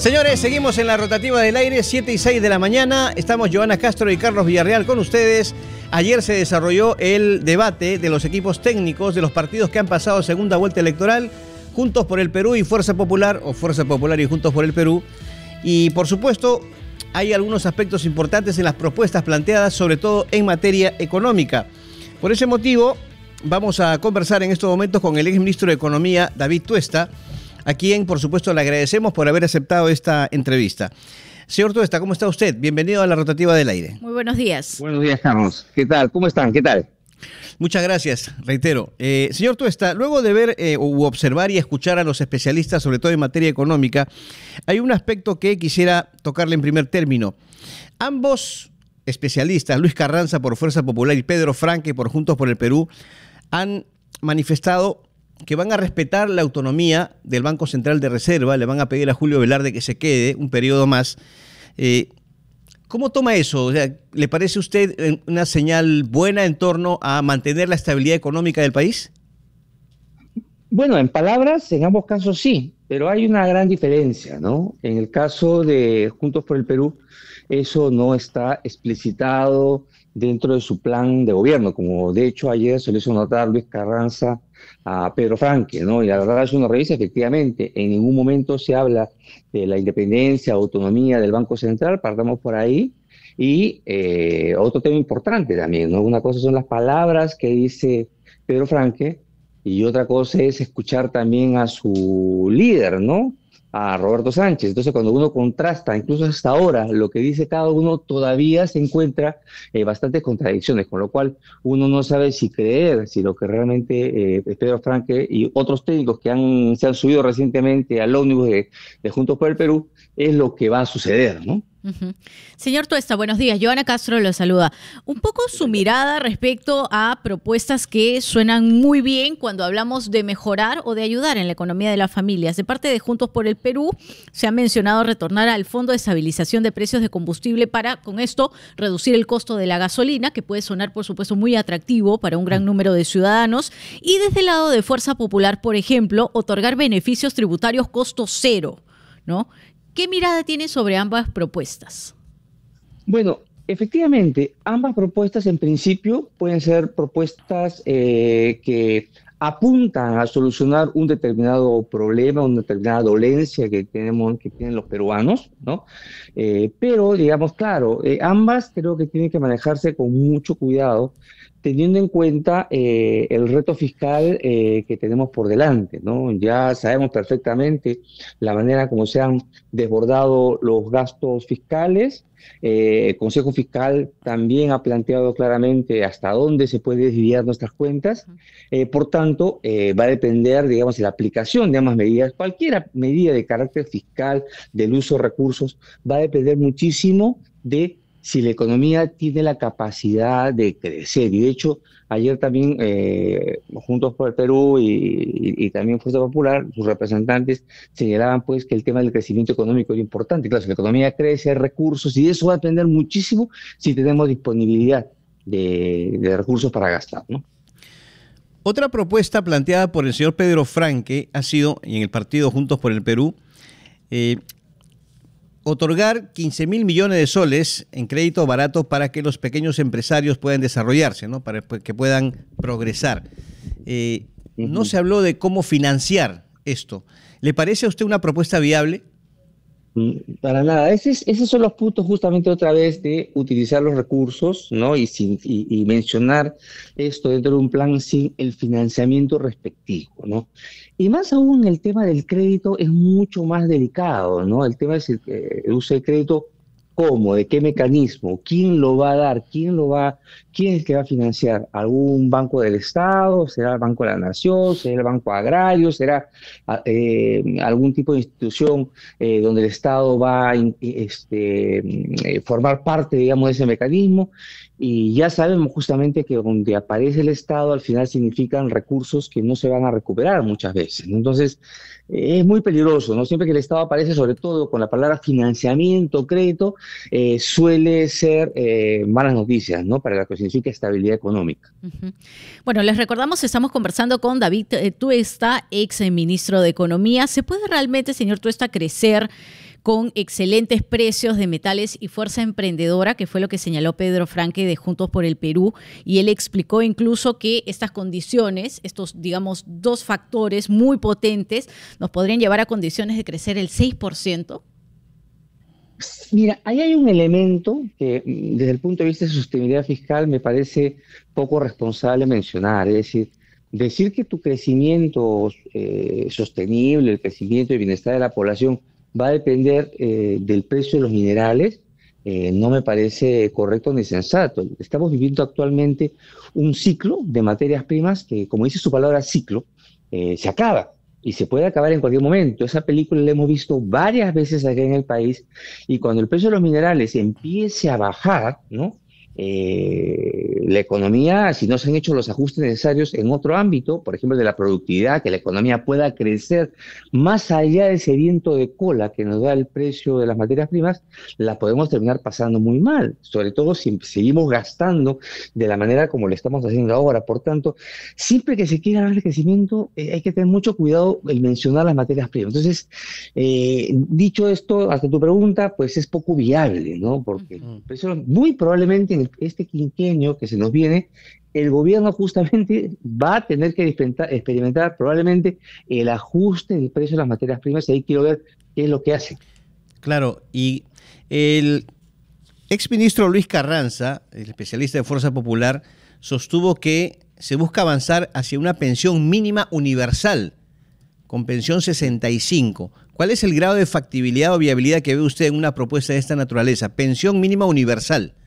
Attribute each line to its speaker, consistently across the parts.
Speaker 1: Señores, seguimos en la rotativa del aire, 7 y 6 de la mañana. Estamos Joana Castro y Carlos Villarreal con ustedes. Ayer se desarrolló el debate de los equipos técnicos de los partidos que han pasado segunda vuelta electoral, Juntos por el Perú y Fuerza Popular, o Fuerza Popular y Juntos por el Perú. Y por supuesto, hay algunos aspectos importantes en las propuestas planteadas, sobre todo en materia económica. Por ese motivo, vamos a conversar en estos momentos con el exministro de Economía, David Tuesta, a quien, por supuesto, le agradecemos por haber aceptado esta entrevista. Señor Tuesta, ¿cómo está usted? Bienvenido a la rotativa del aire.
Speaker 2: Muy buenos días.
Speaker 3: Buenos días, Carlos. ¿Qué tal? ¿Cómo están? ¿Qué tal?
Speaker 1: Muchas gracias, reitero. Señor Tuesta, luego de ver observar y escuchar a los especialistas, sobre todo en materia económica, hay un aspecto que quisiera tocarle en primer término. Ambos especialistas, Luis Carranza por Fuerza Popular y Pedro Franque por Juntos por el Perú, han manifestado que van a respetar la autonomía del Banco Central de Reserva, le van a pedir a Julio Velarde que se quede un periodo más. ¿Cómo toma eso? O sea, ¿le parece a usted una señal buena en torno a mantener la estabilidad económica del país?
Speaker 3: Bueno, en palabras, en ambos casos sí, pero hay una gran diferencia, ¿no? En el caso de Juntos por el Perú, eso no está explicitado dentro de su plan de gobierno, como de hecho ayer se lo hizo notar Luis Carranza a Pedro Franque, ¿no? Y la verdad es una revisa, efectivamente, en ningún momento se habla de la independencia, autonomía del Banco Central, partamos por ahí. Y otro tema importante también, ¿no? Una cosa son las palabras que dice Pedro Franque y otra cosa es escuchar también a su líder, ¿no? A Roberto Sánchez. Entonces, cuando uno contrasta, incluso hasta ahora, lo que dice cada uno, todavía se encuentra bastantes contradicciones, con lo cual uno no sabe si creer, si lo que realmente Pedro Franque y otros técnicos que se han subido recientemente al ómnibus de Juntos por el Perú, es lo que va a suceder, ¿no?
Speaker 2: Señor Tuesta, buenos días. Joana Castro lo saluda. Un poco su mirada respecto a propuestas que suenan muy bien cuando hablamos de mejorar o de ayudar en la economía de las familias. De parte de Juntos por el Perú se ha mencionado retornar al Fondo de Estabilización de Precios de Combustible para, con esto, reducir el costo de la gasolina, que puede sonar, por supuesto, muy atractivo para un gran número de ciudadanos. Y desde el lado de Fuerza Popular, por ejemplo, otorgar beneficios tributarios costo cero, ¿no? ¿Qué mirada tiene sobre ambas propuestas?
Speaker 3: Bueno, efectivamente, ambas propuestas en principio pueden ser propuestas que apuntan a solucionar un determinado problema, una determinada dolencia que tienen los peruanos, ¿no? Pero, digamos, claro, ambas creo que tienen que manejarse con mucho cuidado, teniendo en cuenta el reto fiscal que tenemos por delante, ¿no? Ya sabemos perfectamente la manera como se han desbordado los gastos fiscales. El Consejo Fiscal también ha planteado claramente hasta dónde se puede desviar nuestras cuentas. Por tanto, va a depender, digamos, de la aplicación de ambas medidas. Cualquier medida de carácter fiscal, del uso de recursos, va a depender muchísimo de si la economía tiene la capacidad de crecer. Y de hecho, ayer también Juntos por el Perú y también Fuerza Popular, sus representantes señalaban pues que el tema del crecimiento económico es importante. Claro, si la economía crece, hay recursos, y eso va a depender muchísimo si tenemos disponibilidad de recursos para gastar, ¿no?
Speaker 1: Otra propuesta planteada por el señor Pedro Franque ha sido, en el partido Juntos por el Perú, otorgar 15.000 millones de soles en crédito barato para que los pequeños empresarios puedan desarrollarse, ¿no? Para que puedan progresar. No se habló de cómo financiar esto. ¿Le parece a usted una propuesta viable?
Speaker 3: Para nada. Esos son los puntos justamente otra vez de utilizar los recursos, ¿no? Y mencionar esto dentro de un plan sin el financiamiento respectivo, ¿no? Y más aún el tema del crédito es mucho más delicado, ¿no? El tema es el uso del crédito, ¿cómo? ¿De qué mecanismo? ¿Quién lo va a dar? ¿Quién es el que va a financiar? ¿Algún banco del Estado? ¿Será el Banco de la Nación? ¿Será el Banco Agrario? ¿Será algún tipo de institución donde el Estado va a formar parte, digamos, de ese mecanismo? Y ya sabemos justamente que donde aparece el Estado al final significan recursos que no se van a recuperar muchas veces, ¿no? Entonces es muy peligroso, ¿no? Siempre que el Estado aparece, sobre todo con la palabra financiamiento, crédito, suele ser malas noticias, ¿no? Para lo que significa estabilidad económica.
Speaker 2: Bueno, les recordamos, estamos conversando con David Tuesta, ex ministro de Economía. ¿Se puede realmente, señor Tuesta, crecer con excelentes precios de metales y fuerza emprendedora, que fue lo que señaló Pedro Franque de Juntos por el Perú, y él explicó incluso que estas condiciones, estos, digamos, dos factores muy potentes, nos podrían llevar a condiciones de crecer el 6%.
Speaker 3: Mira, ahí hay un elemento que desde el punto de vista de sostenibilidad fiscal me parece poco responsable mencionar, es decir que tu crecimiento sostenible, el crecimiento y bienestar de la población va a depender del precio de los minerales, no me parece correcto ni sensato. Estamos viviendo actualmente un ciclo de materias primas que, como dice su palabra ciclo, se acaba. Y se puede acabar en cualquier momento. Esa película la hemos visto varias veces aquí en el país, y cuando el precio de los minerales empiece a bajar, ¿no? La economía, si no se han hecho los ajustes necesarios en otro ámbito, por ejemplo de la productividad, que la economía pueda crecer más allá de ese viento de cola que nos da el precio de las materias primas, la podemos terminar pasando muy mal, sobre todo si seguimos gastando de la manera como lo estamos haciendo ahora. Por tanto, siempre que se quiera hablar de crecimiento, hay que tener mucho cuidado en mencionar las materias primas. Entonces, dicho esto, hasta tu pregunta, pues es poco viable, ¿no? Porque el precio, muy probablemente en este quinquenio que se nos viene, el gobierno justamente va a tener que experimentar probablemente el ajuste del precio de las materias primas, y ahí quiero ver qué es lo que hace.
Speaker 1: Claro, y el exministro Luis Carranza, el especialista de Fuerza Popular, sostuvo que se busca avanzar hacia una pensión mínima universal, con pensión 65. ¿Cuál es el grado de factibilidad o viabilidad que ve usted en una propuesta de esta naturaleza? Pensión mínima universal.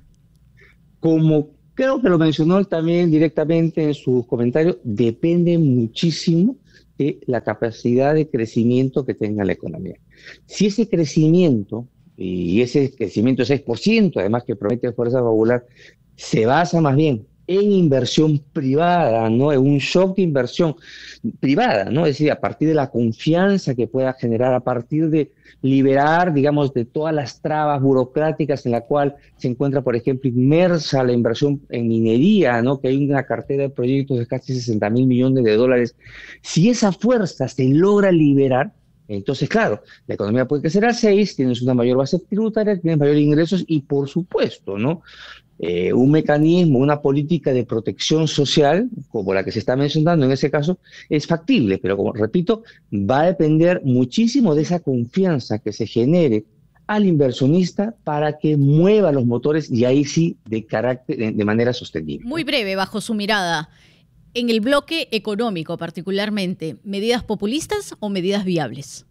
Speaker 3: Como creo que lo mencionó él también directamente en sus comentarios, depende muchísimo de la capacidad de crecimiento que tenga la economía. Si ese crecimiento, y ese crecimiento de 6%, además que promete Fuerza Popular, se basa más bien en inversión privada, ¿no? En un shock de inversión privada, ¿no? Es decir, a partir de la confianza que pueda generar, a partir de liberar, digamos, de todas las trabas burocráticas en la cual se encuentra, por ejemplo, inmersa la inversión en minería, ¿no? Que hay una cartera de proyectos de casi 60.000 millones de dólares. Si esa fuerza se logra liberar, entonces, claro, la economía puede crecer a 6, tienes una mayor base tributaria, tienes mayores ingresos y, por supuesto, ¿no? Un mecanismo, una política de protección social, como la que se está mencionando en ese caso, es factible, pero como repito, va a depender muchísimo de esa confianza que se genere al inversionista para que mueva los motores, y ahí sí de manera sostenible.
Speaker 2: Muy breve, bajo su mirada, en el bloque económico particularmente, ¿medidas populistas o medidas viables?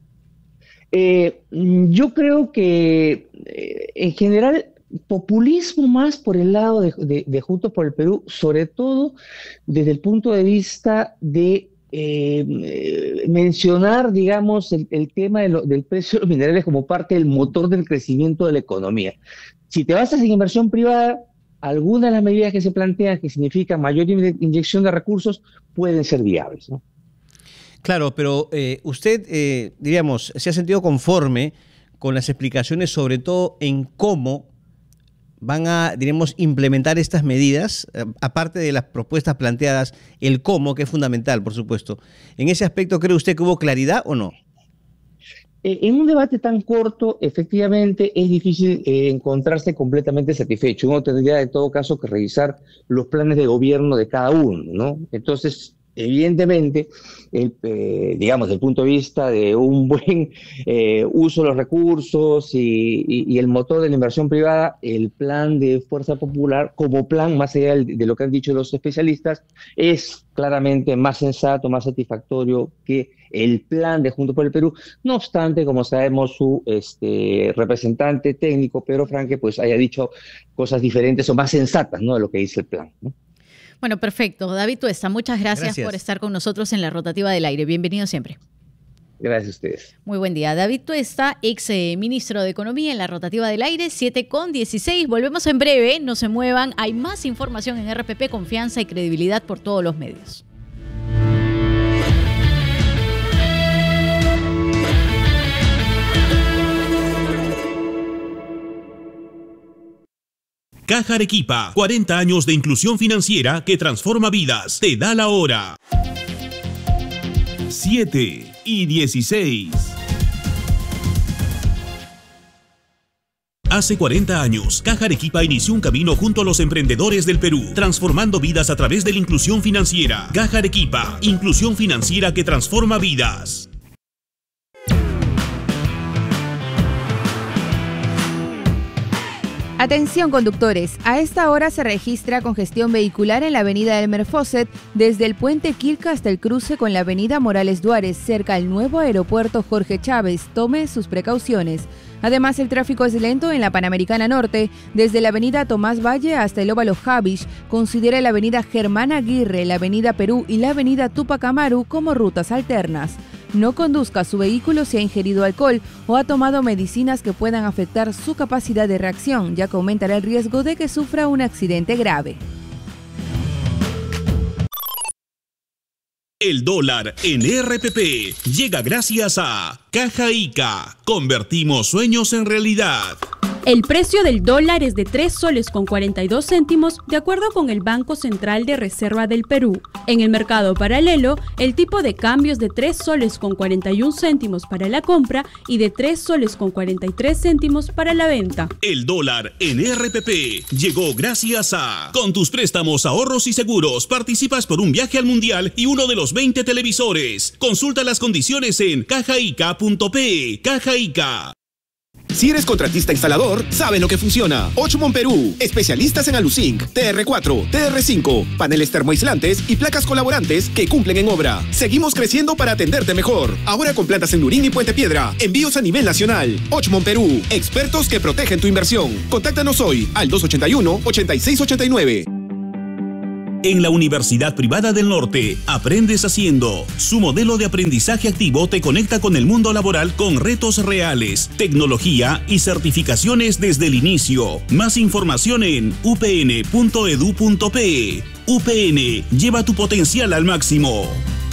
Speaker 3: Yo creo que en general populismo más por el lado de Juntos por el Perú, sobre todo desde el punto de vista de mencionar, digamos, el tema del precio de los minerales como parte del motor del crecimiento de la economía. Si te basas en inversión privada, algunas de las medidas que se plantean, que significan mayor inyección de recursos, pueden ser viables, ¿no?
Speaker 1: Claro, pero usted, diríamos, se ha sentido conforme con las explicaciones, sobre todo en cómo van a, diremos, implementar estas medidas, aparte de las propuestas planteadas, el cómo, que es fundamental, por supuesto. ¿En ese aspecto cree usted que hubo claridad o no?
Speaker 3: En un debate tan corto, efectivamente, es difícil encontrarse completamente satisfecho. Uno tendría, en todo caso, que revisar los planes de gobierno de cada uno, ¿no? Entonces, evidentemente, digamos, desde el punto de vista de un buen uso de los recursos y el motor de la inversión privada, el plan de Fuerza Popular, como plan, más allá de lo que han dicho los especialistas, es claramente más sensato, más satisfactorio que el plan de Juntos por el Perú. No obstante, como sabemos, su representante técnico, Pedro Franque, pues haya dicho cosas diferentes o más sensatas, ¿no?, de lo que dice el plan, ¿no?
Speaker 2: Bueno, perfecto. David Tuesta, muchas gracias por estar con nosotros en la Rotativa del Aire. Bienvenido siempre.
Speaker 3: Gracias a ustedes.
Speaker 2: Muy buen día. David Tuesta, ex ministro de Economía en la Rotativa del Aire, 7:16. Volvemos en breve, no se muevan. Hay más información en RPP, confianza y credibilidad por todos los medios.
Speaker 4: Caja Arequipa, 40 años de inclusión financiera que transforma vidas. Te da la hora. 7:16. Hace 40 años, Caja Arequipa inició un camino junto a los emprendedores del Perú, transformando vidas a través de la inclusión financiera. Caja Arequipa, inclusión financiera que transforma vidas.
Speaker 5: Atención conductores, a esta hora se registra congestión vehicular en la avenida Elmer Fosset desde el puente Quilca hasta el cruce con la avenida Morales Duárez, cerca al nuevo aeropuerto Jorge Chávez. Tome sus precauciones. Además, el tráfico es lento en la Panamericana Norte, desde la avenida Tomás Valle hasta el óvalo Javish. Considera la avenida Germán Aguirre, la avenida Perú y la avenida Túpac Amaru como rutas alternas. No conduzca su vehículo si ha ingerido alcohol o ha tomado medicinas que puedan afectar su capacidad de reacción, ya que aumentará el riesgo de que sufra un accidente grave.
Speaker 4: El dólar en RPP llega gracias a Caja Ica. Convertimos sueños en realidad.
Speaker 6: El precio del dólar es de 3 soles con 42 céntimos de acuerdo con el Banco Central de Reserva del Perú. En el mercado paralelo, el tipo de cambio es de 3 soles con 41 céntimos para la compra y de 3 soles con 43 céntimos para la venta.
Speaker 4: El dólar en RPP llegó gracias a... Con tus préstamos, ahorros y seguros, participas por un viaje al Mundial y uno de los 20 televisores. Consulta las condiciones en cajaica.pe. Caja Ica.
Speaker 7: Si eres contratista instalador, sabes lo que funciona. Ochmon Perú, especialistas en Aluzinc, TR4, TR5, paneles termoaislantes y placas colaborantes que cumplen en obra. Seguimos creciendo para atenderte mejor. Ahora con plantas en Lurín y Puente Piedra. Envíos a nivel nacional. Ochmon Perú, expertos que protegen tu inversión. Contáctanos hoy al 281-8689.
Speaker 4: En la Universidad Privada del Norte, aprendes haciendo. Su modelo de aprendizaje activo te conecta con el mundo laboral con retos reales, tecnología y certificaciones desde el inicio. Más información en upn.edu.pe. UPN, lleva tu potencial al máximo.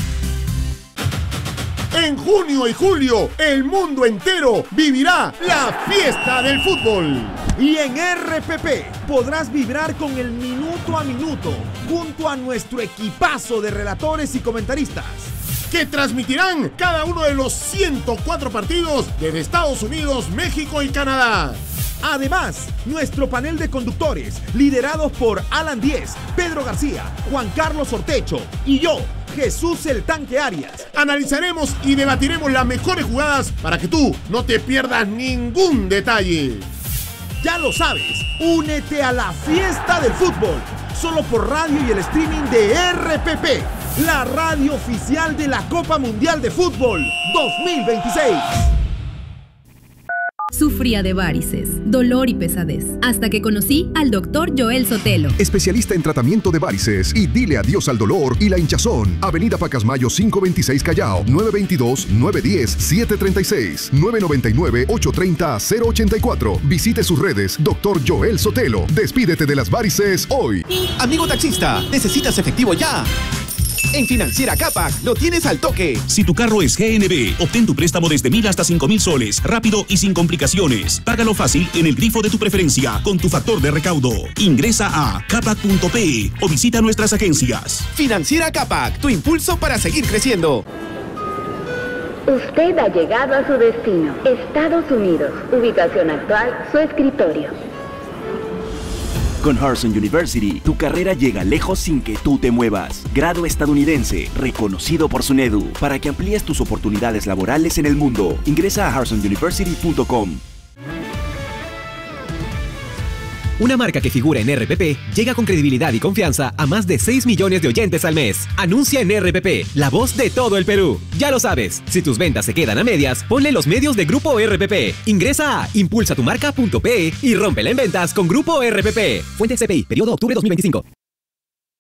Speaker 8: En junio y julio, el mundo entero vivirá la fiesta del fútbol. Y en RPP podrás vibrar con el minuto a minuto junto a nuestro equipazo de relatores y comentaristas que transmitirán cada uno de los 104 partidos desde Estados Unidos, México y Canadá. Además, nuestro panel de conductores, liderados por Alan Díez, Pedro García, Juan Carlos Ortecho y yo, Jesús el Tanque Arias, analizaremos y debatiremos las mejores jugadas para que tú no te pierdas ningún detalle. Ya lo sabes, únete a la fiesta del fútbol, solo por radio y el streaming de RPP, la radio oficial de la Copa Mundial de Fútbol 2026.
Speaker 9: Sufría de varices, dolor y pesadez, hasta que conocí al Dr. Joel Sotelo.
Speaker 10: Especialista en tratamiento de varices y dile adiós al dolor y la hinchazón. Avenida Pacasmayo 526 Callao, 922-910-736, 999-830-084. Visite sus redes, Dr. Joel Sotelo. Despídete de las varices hoy.
Speaker 7: Amigo taxista, ¿necesitas efectivo ya? En Financiera Capac lo tienes al toque.
Speaker 4: Si tu carro es GNB, obtén tu préstamo desde 1.000 hasta 5.000 soles, rápido y sin complicaciones. Págalo fácil en el grifo de tu preferencia con tu factor de recaudo. Ingresa a capac.pe o visita nuestras agencias.
Speaker 7: Financiera Capac, tu impulso para seguir creciendo.
Speaker 11: Usted ha llegado a su destino, Estados Unidos. Ubicación actual, su escritorio.
Speaker 12: Con Harrison University, tu carrera llega lejos sin que tú te muevas. Grado estadounidense, reconocido por SUNEDU, para que amplíes tus oportunidades laborales en el mundo. Ingresa a harrisonuniversity.com.
Speaker 13: Una marca que figura en RPP llega con credibilidad y confianza a más de 6 millones de oyentes al mes. Anuncia en RPP, la voz de todo el Perú. Ya lo sabes, si tus ventas se quedan a medias, ponle los medios de Grupo RPP. Ingresa a impulsatumarca.pe y rómpela en ventas con Grupo RPP. Fuente CPI, periodo octubre 2025.